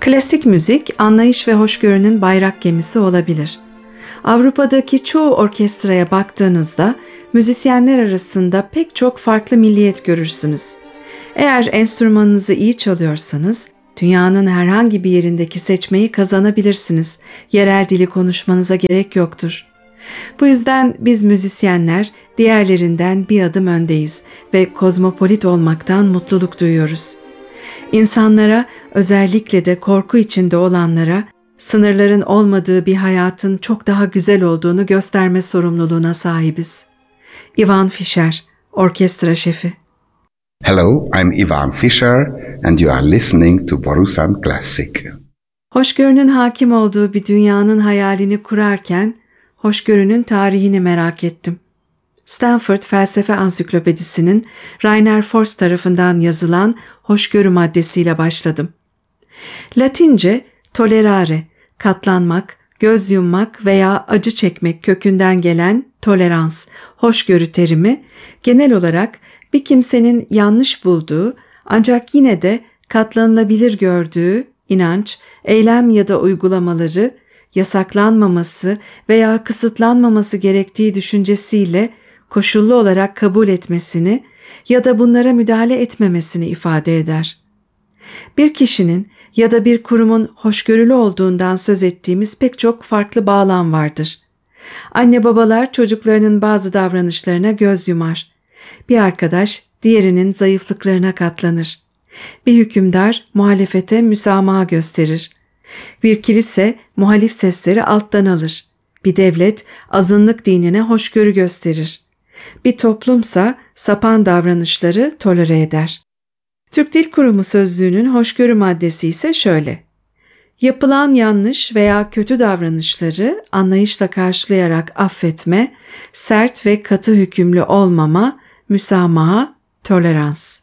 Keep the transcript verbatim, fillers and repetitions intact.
Klasik müzik, anlayış ve hoşgörünün bayrak gemisi olabilir. Avrupa'daki çoğu orkestraya baktığınızda müzisyenler arasında pek çok farklı milliyet görürsünüz. Eğer enstrümanınızı iyi çalıyorsanız, dünyanın herhangi bir yerindeki seçmeyi kazanabilirsiniz. Yerel dili konuşmanıza gerek yoktur. Bu yüzden biz müzisyenler diğerlerinden bir adım öndeyiz ve kozmopolit olmaktan mutluluk duyuyoruz. İnsanlara, özellikle de korku içinde olanlara, sınırların olmadığı bir hayatın çok daha güzel olduğunu gösterme sorumluluğuna sahibiz. Ivan Fischer, orkestra şefi. Hello, I'm Ivan Fischer and you are listening to Borusan Classic. Hoşgörünün hakim olduğu bir dünyanın hayalini kurarken, hoşgörünün tarihini merak ettim. Stanford Felsefe Ansiklopedisi'nin Rainer Forst tarafından yazılan hoşgörü maddesiyle başladım. Latince tolerare, katlanmak, göz yummak veya acı çekmek kökünden gelen tolerans, hoşgörü terimi genel olarak bir kimsenin yanlış bulduğu ancak yine de katlanılabilir gördüğü inanç, eylem ya da uygulamaları yasaklanmaması veya kısıtlanmaması gerektiği düşüncesiyle koşullu olarak kabul etmesini ya da bunlara müdahale etmemesini ifade eder. Bir kişinin ya da bir kurumun hoşgörülü olduğundan söz ettiğimiz pek çok farklı bağlam vardır. Anne babalar çocuklarının bazı davranışlarına göz yumar. Bir arkadaş diğerinin zayıflıklarına katlanır. Bir hükümdar muhalefete müsamaha gösterir. Bir kilise muhalif sesleri alttan alır. Bir devlet azınlık dinine hoşgörü gösterir. Bir toplumsa sapan davranışları tolere eder. Türk Dil Kurumu sözlüğünün hoşgörü maddesi ise şöyle: yapılan yanlış veya kötü davranışları anlayışla karşılayarak affetme, sert ve katı hükümlü olmama, müsamaha, tolerans.